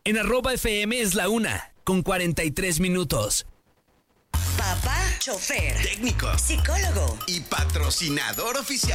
En @FM es la 1:43. Papá, chofer, técnico psicólogo y patrocinador oficial.